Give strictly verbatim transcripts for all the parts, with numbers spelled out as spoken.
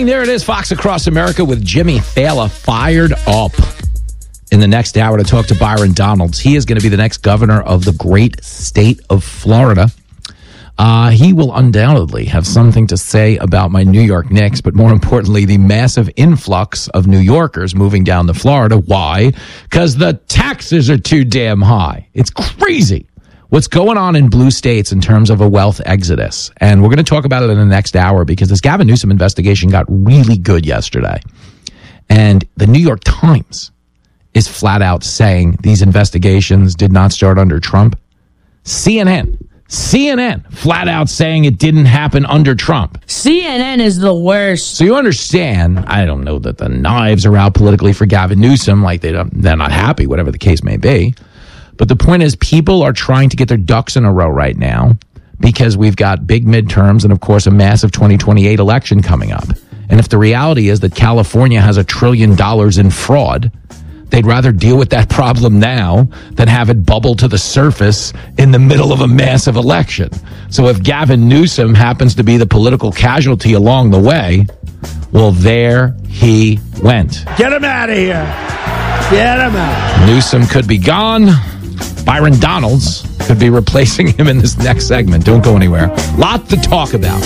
there it is, Fox Across America with Jimmy Thaler fired up in the next hour to talk to Byron Donalds. He is going to be the next governor of the great state of Florida. Uh, he will undoubtedly have something to say about my New York Knicks, but more importantly, the massive influx of New Yorkers moving down to Florida. Why? Because the taxes are too damn high. It's crazy what's going on in blue states in terms of a wealth exodus. And we're going to talk about it in the next hour because this Gavin Newsom investigation got really good yesterday. And the New York Times is flat out saying these investigations did not start under Trump. C N N, C N N flat out saying it didn't happen under Trump. C N N is the worst. So you understand, I don't know that the knives are out politically for Gavin Newsom, like they don't, they're not happy, whatever the case may be. But the point is, people are trying to get their ducks in a row right now because we've got big midterms and, of course, a massive twenty twenty-eight election coming up. And if the reality is that California has a trillion dollars in fraud, they'd rather deal with that problem now than have it bubble to the surface in the middle of a massive election. So if Gavin Newsom happens to be the political casualty along the way, well, there he went. Get him out of here. Get him out. Newsom could be gone. Byron Donalds could be replacing him in this next segment. Don't go anywhere. Lot to talk about.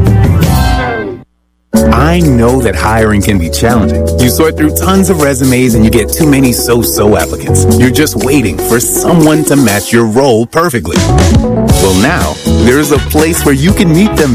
I know that hiring can be challenging. You sort through tons of resumes and you get too many so-so applicants. You're just waiting for someone to match your role perfectly. Well, now, there's a place where you can meet them